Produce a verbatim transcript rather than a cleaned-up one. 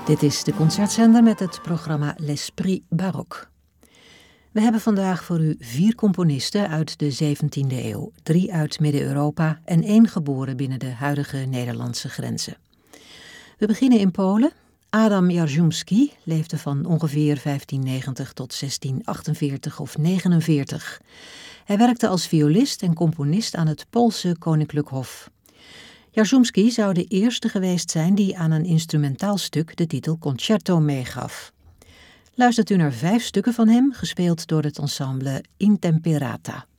Dit is de Concertzender met het programma L'Esprit Baroque. We hebben vandaag voor u vier componisten uit de zeventiende eeuw, drie uit Midden-Europa en één geboren binnen de huidige Nederlandse grenzen. We beginnen in Polen. Adam Jarzumski leefde van ongeveer vijftien negentig tot zestien achtenveertig of negenenveertig. Hij werkte als violist en componist aan het Poolse Koninklijk Hof. Jarzumski zou de eerste geweest zijn die aan een instrumentaal stuk de titel concerto meegaf. Luistert u naar vijf stukken van hem, gespeeld door het ensemble Intemperata.